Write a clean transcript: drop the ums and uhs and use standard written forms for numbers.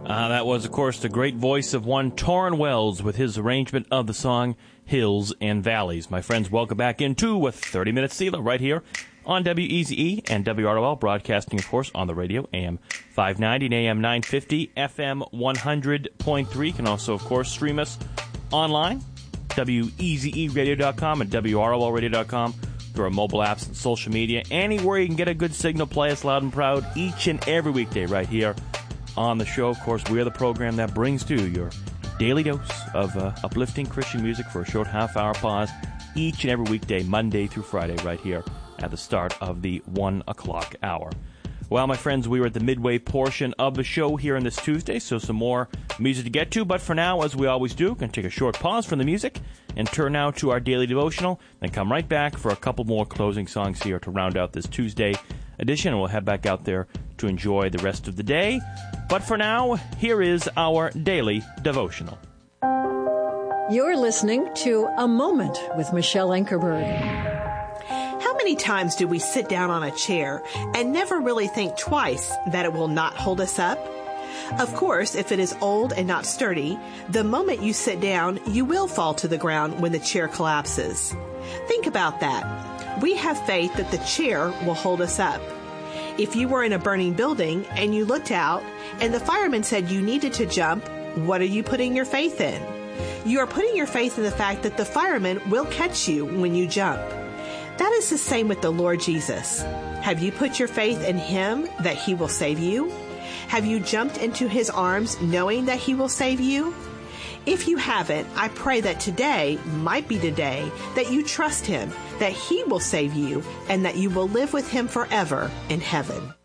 That was, of course, the great voice of one Torrin Wells with his arrangement of the song Hills and Valleys. My friends, welcome back into a 30-minute Selah right here on WEZE and WROL, broadcasting, of course, on the radio, AM 590 and AM 950, FM 100.3. You can also, of course, stream us online, WEZEradio.com and WROLradio.com, through our mobile apps and social media. Anywhere you can get a good signal, play us loud and proud each and every weekday right here on the show. Of course, we are the program that brings to you your daily dose of uplifting Christian music for a short half-hour pause each and every weekday, Monday through Friday, right here at the start of the 1 o'clock hour. Well, my friends, we are at the midway portion of the show here on this Tuesday, so some more music to get to. But for now, as we always do, we're going to take a short pause from the music and turn now to our daily devotional, then come right back for a couple more closing songs here to round out this Tuesday edition, and we'll head back out there to enjoy the rest of the day. But for now, here is our daily devotional. You're listening to A Moment with Michelle Ankerberg. How many times do we sit down on a chair and never really think twice that it will not hold us up? Of course, if it is old and not sturdy, the moment you sit down, you will fall to the ground when the chair collapses. Think about that. We have faith that the chair will hold us up. If you were in a burning building and you looked out and the fireman said you needed to jump, what are you putting your faith in? You are putting your faith in the fact that the fireman will catch you when you jump. That is the same with the Lord Jesus. Have you put your faith in Him that He will save you? Have you jumped into His arms knowing that He will save you? If you haven't, I pray that today might be the day that you trust Him, that He will save you, and that you will live with Him forever in heaven.